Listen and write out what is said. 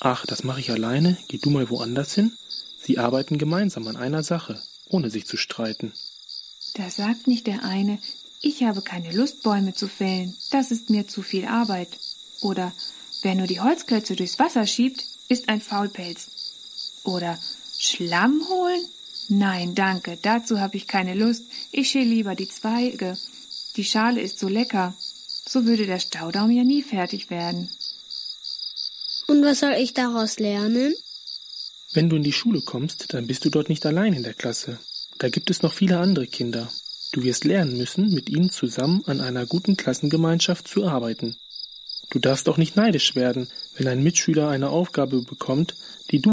Ach, das mache ich alleine, geh du mal woanders hin. Sie arbeiten gemeinsam an einer Sache, ohne sich zu streiten. Da sagt nicht der eine, ich habe keine Lust, Bäume zu fällen, das ist mir zu viel Arbeit. Oder, wer nur die Holzklötze durchs Wasser schiebt, ist ein Faulpelz. Oder, Schlamm holen? Nein, danke, dazu habe ich keine Lust, ich schäle lieber die Zweige. Die Schale ist so lecker. So würde der Staudaum ja nie fertig werden. Und was soll ich daraus lernen? Wenn du in die Schule kommst, dann bist du dort nicht allein in der Klasse. Da gibt es noch viele andere Kinder. Du wirst lernen müssen, mit ihnen zusammen an einer guten Klassengemeinschaft zu arbeiten. Du darfst auch nicht neidisch werden, wenn ein Mitschüler eine Aufgabe bekommt, die du